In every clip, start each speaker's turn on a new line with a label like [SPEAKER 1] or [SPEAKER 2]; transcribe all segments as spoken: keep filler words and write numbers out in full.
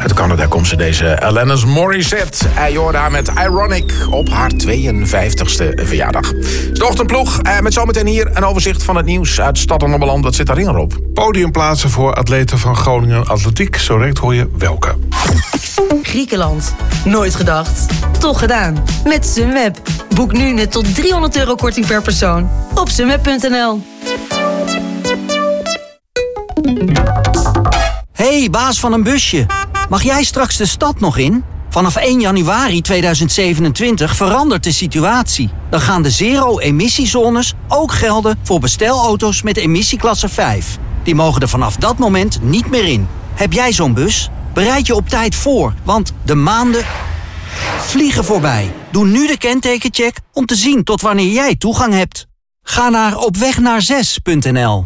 [SPEAKER 1] Uit Canada komt ze, deze Alanis Morissette. Ayora met Ironic op haar tweeënvijftigste verjaardag. De ochtendploeg eh, met zometeen hier een overzicht van het nieuws uit Stad en Ommeland. Wat zit daarin, Rob?
[SPEAKER 2] Podiumplaatsen voor atleten van Groningen Atletiek. Zo direct hoor je welke.
[SPEAKER 3] Griekenland. Nooit gedacht. Toch gedaan. Met Sunweb. Boek nu net tot driehonderd euro korting per persoon. Op sunweb punt n l.
[SPEAKER 4] Hey, baas van een busje. Mag jij straks de stad nog in? Vanaf één januari tweeduizend zevenentwintig verandert de situatie. Dan gaan de zero-emissiezones ook gelden voor bestelauto's met emissieklasse vijf. Die mogen er vanaf dat moment niet meer in. Heb jij zo'n bus? Bereid je op tijd voor, want de maanden vliegen voorbij. Doe nu de kentekencheck om te zien tot wanneer jij toegang hebt. Ga naar opwegnaar6 punt n l.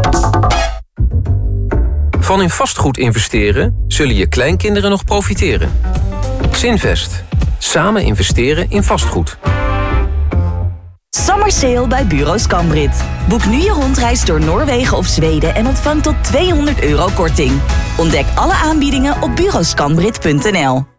[SPEAKER 5] Van in vastgoed investeren zullen je kleinkinderen nog profiteren. Zinvest. Samen investeren in vastgoed.
[SPEAKER 6] Summer sale bij Bureau Scambrit. Boek nu je rondreis door Noorwegen of Zweden en ontvang tot tweehonderd euro korting. Ontdek alle aanbiedingen op bureau scambrit punt n l.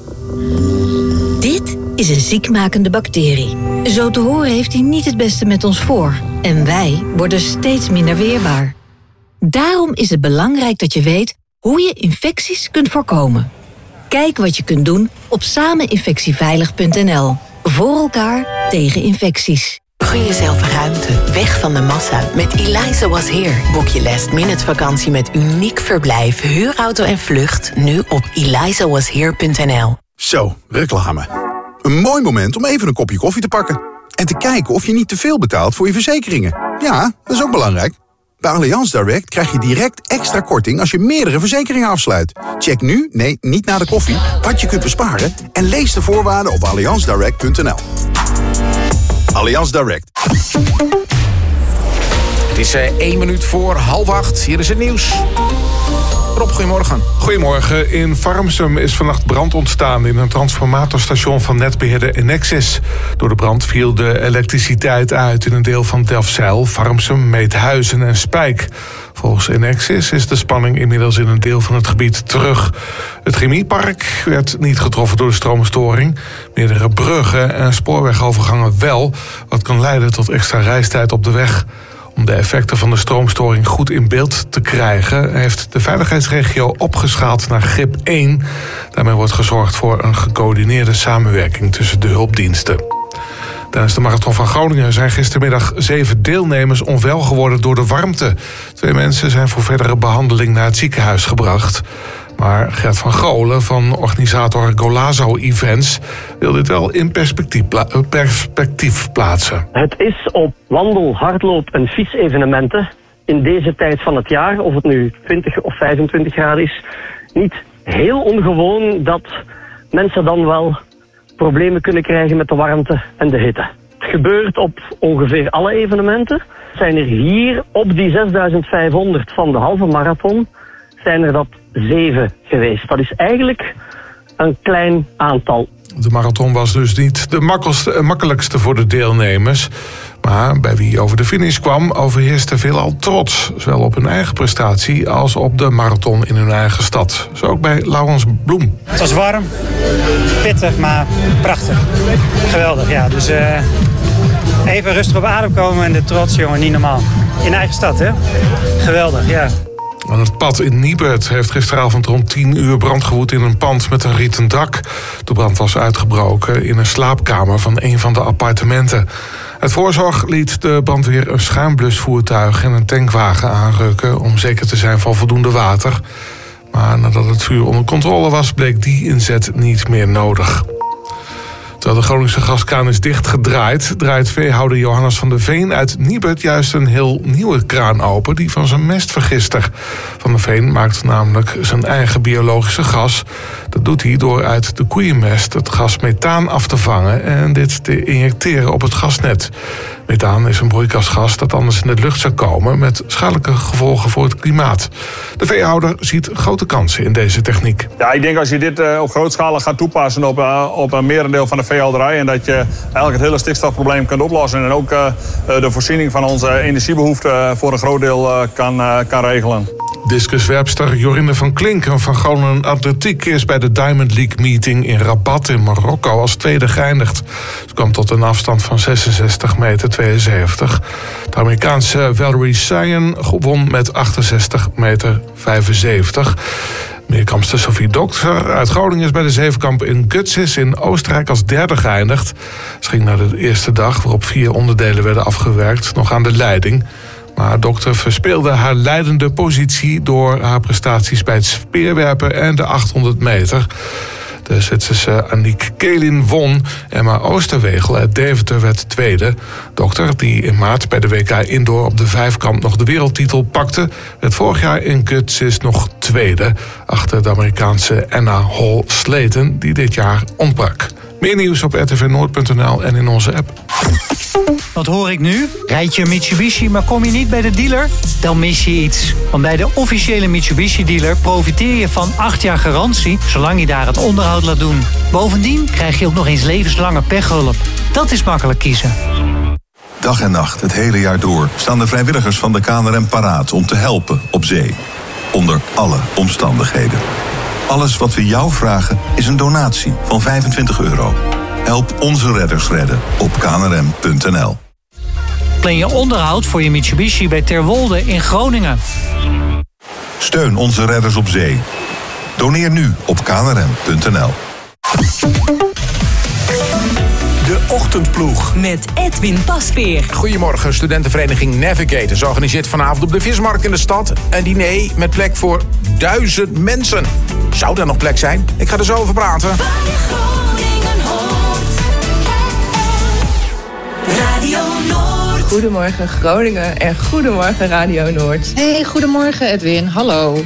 [SPEAKER 7] Dit is een ziekmakende bacterie. Zo te horen heeft hij niet het beste met ons voor. En wij worden steeds minder weerbaar. Daarom is het belangrijk dat je weet hoe je infecties kunt voorkomen. Kijk wat je kunt doen op sameninfectieveilig punt n l. Voor elkaar tegen infecties.
[SPEAKER 8] Gun jezelf ruimte, weg van de massa. Met Eliza Was Here boek je last minute vakantie met uniek verblijf, huurauto en vlucht nu op eliza was here punt n l.
[SPEAKER 9] Zo, reclame. Een mooi moment om even een kopje koffie te pakken. En te kijken of je niet te veel betaalt voor je verzekeringen. Ja, dat is ook belangrijk. Bij Allianz Direct krijg je direct extra korting als je meerdere verzekeringen afsluit. Check nu, nee, niet na de koffie, wat je kunt besparen en lees de voorwaarden op allianz direct punt n l. Allianz Direct.
[SPEAKER 1] Het is uh, één minuut voor half acht. Hier is het nieuws. Rob, goedemorgen.
[SPEAKER 2] Goedemorgen. In Farmsum is vannacht brand ontstaan in een transformatorstation van netbeheerder Enexis. Door de brand viel de elektriciteit uit in een deel van Delfzijl, Farmsum, Meedhuizen en Spijk. Volgens Enexis is de spanning inmiddels in een deel van het gebied terug. Het chemiepark werd niet getroffen door de stroomstoring. Meerdere bruggen en spoorwegovergangen wel, wat kan leiden tot extra reistijd op de weg. Om de effecten van de stroomstoring goed in beeld te krijgen, heeft de veiligheidsregio opgeschaald naar grip één. Daarmee wordt gezorgd voor een gecoördineerde samenwerking tussen de hulpdiensten. Tijdens de Marathon van Groningen zijn gistermiddag zeven deelnemers onwel geworden door de warmte. Twee mensen zijn voor verdere behandeling naar het ziekenhuis gebracht. Maar Gert van Golen van organisator Golazo Events wil dit wel in perspectief, pla- perspectief plaatsen.
[SPEAKER 10] Het is op wandel-, hardloop- en fietsevenementen in deze tijd van het jaar, of het nu twintig of vijfentwintig graden is, niet heel ongewoon dat mensen dan wel problemen kunnen krijgen met de warmte en de hitte. Het gebeurt op ongeveer alle evenementen. Zijn er hier op die zesduizend vijfhonderd van de halve marathon, zijn er dat zeven geweest. Dat is eigenlijk een klein aantal.
[SPEAKER 2] De marathon was dus niet de makkelijkste, makkelijkste voor de deelnemers. Maar bij wie over de finish kwam, overheerste veelal trots. Zowel op hun eigen prestatie als op de marathon in hun eigen stad. Zo ook bij Laurens Bloem.
[SPEAKER 11] Het was warm, pittig, maar prachtig. Geweldig, ja. Dus uh, even rustig op adem komen en de trots, jongen, niet normaal. In eigen stad, hè? Geweldig, ja.
[SPEAKER 2] Aan het pad in Niebert heeft gisteravond rond tien uur brand gewoed in een pand met een rieten dak. De brand was uitgebroken in een slaapkamer van een van de appartementen. Uit voorzorg liet de brandweer een schuimblusvoertuig en een tankwagen aanrukken om zeker te zijn van voldoende water. Maar nadat het vuur onder controle was, bleek die inzet niet meer nodig. Terwijl de Groningse gaskraan is dichtgedraaid, draait veehouder Johannes van der Veen uit Niebert juist een heel nieuwe kraan open, die van zijn mestvergister. Van der Veen maakt namelijk zijn eigen biologische gas. Dat doet hij door uit de koeienmest het gas methaan af te vangen en dit te injecteren op het gasnet. Methaan is een broeikasgas dat anders in de lucht zou komen met schadelijke gevolgen voor het klimaat. De veehouder ziet grote kansen in deze techniek.
[SPEAKER 12] Ja, ik denk als je dit uh, op grootschalig gaat toepassen op, uh, op een merendeel van de veehouderij en dat je eigenlijk het hele stikstofprobleem kunt oplossen en ook uh, de voorziening van onze energiebehoeften voor een groot deel uh, kan, uh, kan regelen.
[SPEAKER 2] Discuswerpster Jorinde van Klinken van Groningen Atletiek is bij de Diamond League meeting in Rabat in Marokko als tweede geëindigd. Ze kwam tot een afstand van zesenzestig meter tweeënzeventig. De Amerikaanse Valerie Syon won met achtenzestig meter vijfenzeventig. Meerkampster Sophie Dokter uit Groningen is bij de zevenkamp in Götzis in Oostenrijk als derde geëindigd. Ze ging naar de eerste dag, waarop vier onderdelen werden afgewerkt, nog aan de leiding. Maar Dokter verspeelde haar leidende positie door haar prestaties bij het speerwerpen en de achthonderd meter. De Zwitserse Aniek Kelin won. Emma Oosterwegel uit Deventer werd tweede. Dokter, die in maart bij de W K Indoor op de vijfkamp nog de wereldtitel pakte, werd vorig jaar in Götzis nog tweede, achter de Amerikaanse Anna Hall Slayton, die dit jaar ontbrak. Meer nieuws op r t v noord punt n l en in onze app.
[SPEAKER 13] Wat hoor ik nu? Rijd je een Mitsubishi, maar kom je niet bij de dealer? Dan mis je iets. Want bij de officiële Mitsubishi-dealer profiteer je van acht jaar garantie, zolang je daar het onderhoud laat doen. Bovendien krijg je ook nog eens levenslange pechhulp. Dat is makkelijk kiezen.
[SPEAKER 14] Dag en nacht, het hele jaar door, staan de vrijwilligers van de K N R M paraat om te helpen op zee. Onder alle omstandigheden. Alles wat we jou vragen is een donatie van vijfentwintig euro. Help onze redders redden op k n r m punt n l.
[SPEAKER 13] Plan je onderhoud voor je Mitsubishi bij Terwolde in Groningen.
[SPEAKER 14] Steun onze redders op zee. Doneer nu op k n r m punt n l.
[SPEAKER 15] De Ochtendploeg.
[SPEAKER 6] Met Edwin Pasveer.
[SPEAKER 1] Goedemorgen, studentenvereniging Navigators organiseert vanavond op de Vismarkt in de stad een diner met plek voor duizend mensen. Zou daar nog plek zijn? Ik ga er zo over praten.
[SPEAKER 16] Radio Noord. Goedemorgen Groningen en goedemorgen Radio Noord.
[SPEAKER 17] Hey, goedemorgen Edwin, hallo.